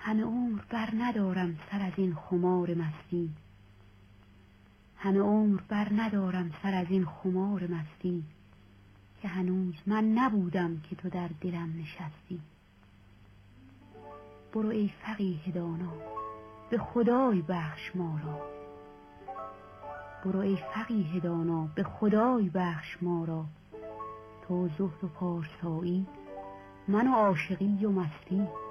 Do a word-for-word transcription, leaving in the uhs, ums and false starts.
همه عمر بر ندارم سر از این خمار مستی، همه عمر بر ندارم سر از این خمار مستی، که هنوز من نبودم که تو در دلم نشستی. برو ای فقیه دانا به خدای بخش ما را، برو ای فقیه دانا به خدای بخش ما را، تو زهد و پارسایی من و عاشقی و مستی.